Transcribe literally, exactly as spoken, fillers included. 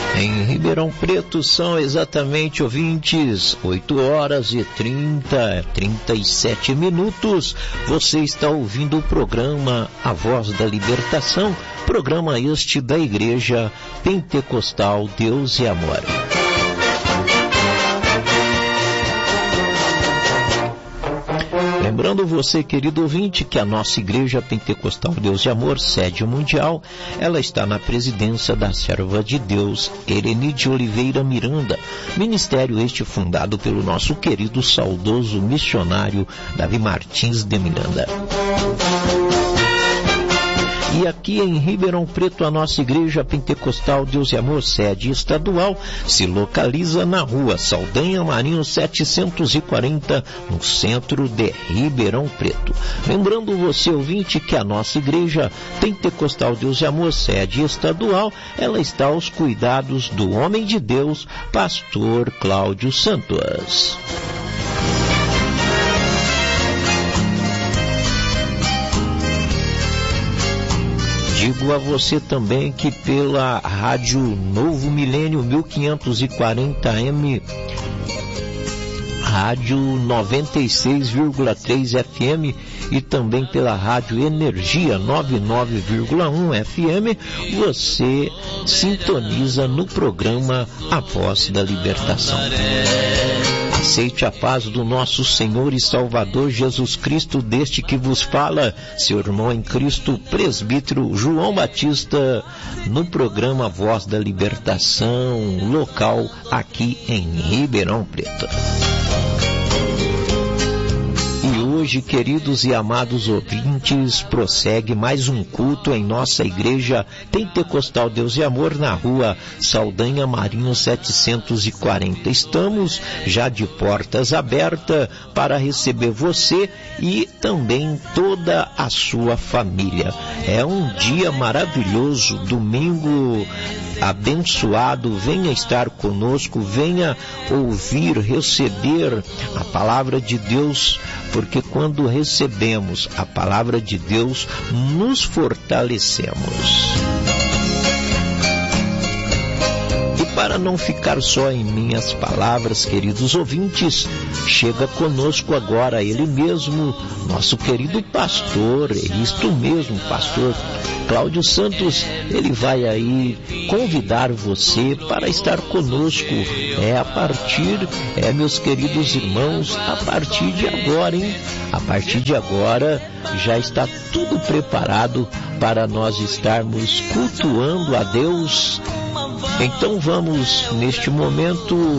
Em Ribeirão Preto são exatamente, ouvintes, oito horas e trinta, trinta e sete minutos. Você está ouvindo o programa A Voz da Libertação, programa este da Igreja Pentecostal Deus e Amor. Lembrando você, querido ouvinte, que a nossa Igreja Pentecostal Deus e Amor, sede mundial, ela está na presidência da serva de Deus, Ereni de Oliveira Miranda, ministério este fundado pelo nosso querido saudoso missionário Davi Martins de Miranda. E aqui em Ribeirão Preto, a nossa Igreja Pentecostal Deus e Amor, sede estadual, se localiza na rua Saldanha Marinho setecentos e quarenta, no centro de Ribeirão Preto. Lembrando você, ouvinte, que a nossa Igreja Pentecostal Deus e Amor, sede estadual, ela está aos cuidados do homem de Deus, pastor Cláudio Santos. Digo a você também que pela Rádio Novo Milênio mil quinhentos e quarenta A M, Rádio noventa e seis vírgula três F M e também pela Rádio Energia noventa e nove vírgula um F M, você sintoniza no programa A Voz da Libertação. Aceite a paz do nosso Senhor e Salvador Jesus Cristo, deste que vos fala, seu irmão em Cristo, presbítero João Batista, no programa Voz da Libertação, local aqui em Ribeirão Preto. Hoje, queridos e amados ouvintes, prossegue mais um culto em nossa Igreja Pentecostal Deus e Amor, na rua Saldanha Marinho setecentos e quarenta. Estamos já de portas abertas para receber você e também toda a sua família. É um dia maravilhoso, domingo abençoado. Venha estar conosco, venha ouvir, receber a palavra de Deus, porque quando recebemos a palavra de Deus, nos fortalecemos. E para não ficar só em minhas palavras, queridos ouvintes, chega conosco agora ele mesmo, nosso querido pastor, isto mesmo, pastor Cláudio Santos. Ele vai aí convidar você para estar conosco. É a partir, é meus queridos irmãos, a partir de agora, hein? A partir de agora já está tudo preparado para nós estarmos cultuando a Deus. Então vamos, neste momento,